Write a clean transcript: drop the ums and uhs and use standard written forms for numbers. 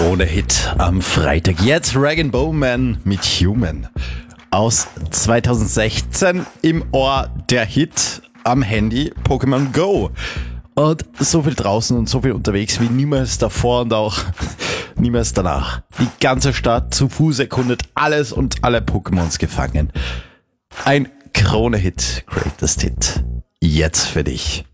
Krone-Hit am Freitag. Jetzt Rag & Bone Man mit Human. Aus 2016 im Ohr der Hit am Handy Pokémon Go. Und so viel draußen und so viel unterwegs wie niemals davor und auch niemals danach. Die ganze Stadt zu Fuß erkundet, alles und alle Pokémons gefangen. Ein Krone-Hit, Greatest Hit. Jetzt für dich.